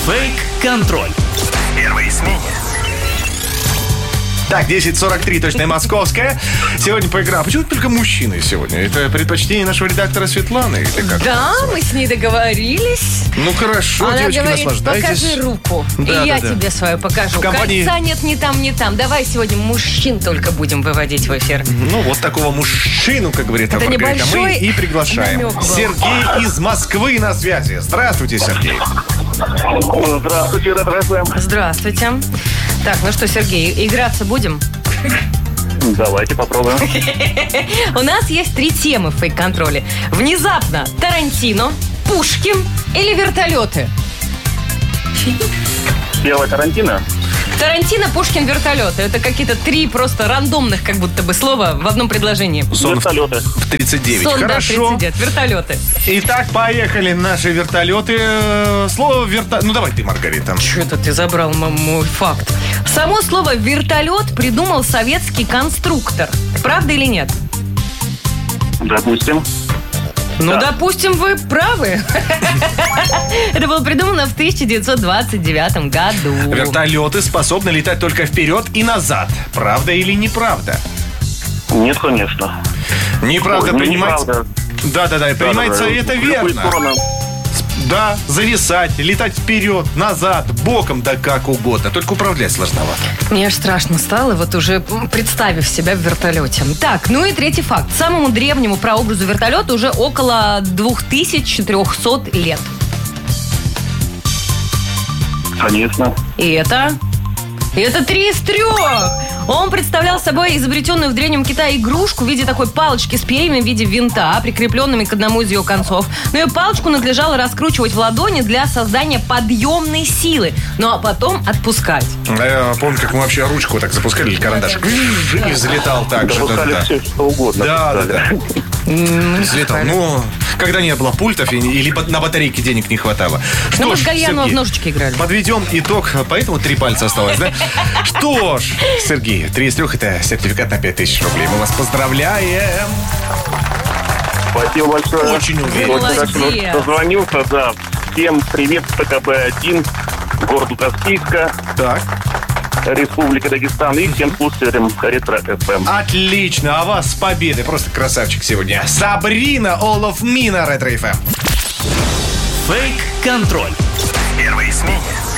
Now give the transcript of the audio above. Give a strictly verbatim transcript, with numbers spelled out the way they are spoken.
Фейк-контроль. В первой смене. Так, десять сорок три, точное московская. Сегодня поиграем. Почему только мужчины сегодня? Это предпочтение нашего редактора Светланы? Или как Да, мы с ней договорились. Ну хорошо, Она девочки, говорит, наслаждайтесь. покажи руку, Да, и я да, да. тебе свою покажу. В компании- Кольца нет ни там, ни там. Давай сегодня мужчин только будем выводить в эфир. Ну, вот такого мужчину, как говорит Это Маргарита, мы небольшой и приглашаем. намек был. Сергей из Москвы на связи. Здравствуйте, Сергей. Здравствуйте, Ретро-ФМ. Здравствуйте. Так, ну что, Сергей, играться будем? Давайте попробуем. У нас есть три темы в фейк-контроле. Внезапно Тарантино, Пушкин или вертолеты? Первое Тарантино. Тарантино, Пушкин, вертолеты. Это какие-то три просто рандомных как будто бы слова в одном предложении. Сон в Вертолеты. в тридцать девять. Сон, да, Хорошо. тридцать девять. Вертолеты. Итак, поехали наши вертолеты. Э, Слово верта... Ну, давай ты, Маргарита. Что это ты забрал м- мой факт? Само слово «вертолет» придумал советский конструктор. Правда или нет? Допустим. Ну, Да. допустим, вы правы. Это было придумано в тысяча девятьсот двадцать девятом году. Вертолеты способны летать только вперед и назад. Правда или неправда? Нет, конечно. Неправда Ой, ну, принимается... неправда. Да-да-да, принимается Да-да-да. это В любую верно. сторону. Да, зависать, летать вперед, назад, боком, да как угодно. Только управлять сложновато. Мне аж страшно стало, вот уже м, представив себя в вертолете. Так, ну и третий факт. Самому древнему прообразу вертолета уже около две тысячи четыреста лет. Конечно. И это... И это три из трех! Он представлял собой изобретенную в Древнем Китае игрушку в виде такой палочки с перьями в виде винта, прикрепленными к одному из ее концов. Но ее палочку надлежало раскручивать в ладони для создания подъемной силы. Ну а потом отпускать. Я помню, как мы вообще ручку так запускали, или карандаш, и взлетал так же. Допускали да-да-да. все, что угодно. Да, да, да. М, Взлетал. Ну, когда не было пультов и- или бат- на батарейке денег не хватало. Ну Что мы ж, с Гальяновым в Сергей, ножички играли. подведем итог, поэтому три пальца осталось, да? Что ж, Сергей, три из трех — это сертификат на пять тысяч рублей. Мы вас поздравляем. Спасибо большое. Очень уверен. Очень рад, что Молодец. дозвонился, да. Всем привет, ПКБ один, городу Каспийска, Так, Республика Дагестан и всем слушателям Ретро-ФМ. отлично. А вас с победой. Просто красавчик сегодня. Сабрина All of Me на Ретро эф эм. Фейк-контроль. В первой смене.